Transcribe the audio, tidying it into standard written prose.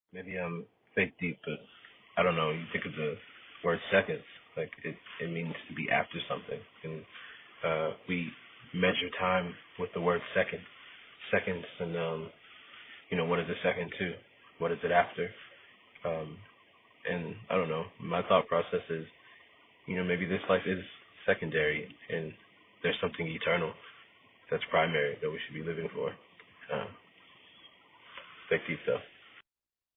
Maybe I'm fake deep, but I don't know. You think of the word seconds, like it means to be after something, and we measure time with the word second, seconds, and what is a second to? What is it after? Um, and I don't know. My thought process is, maybe this life is secondary, and there's something eternal that's primary that we should be living for. Uh, fake deep though.